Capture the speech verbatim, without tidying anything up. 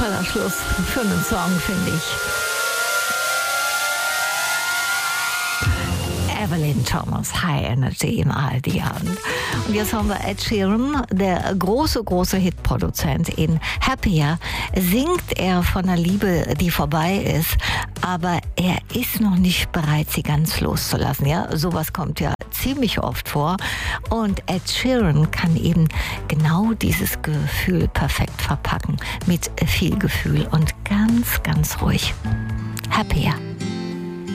toller Schluss für einen Song, finde ich. Evelyn Thomas, High Energy im A R D-Abend. Und jetzt haben wir Ed Sheeran, der große, große Hitproduzent. In Happier singt er von einer Liebe, die vorbei ist, aber er ist noch nicht bereit, sie ganz loszulassen. Ja, sowas kommt ja ziemlich oft vor. Und Ed Sheeran kann eben genau dieses Gefühl perfekt verpacken. Mit viel Gefühl und ganz, ganz ruhig. Happier.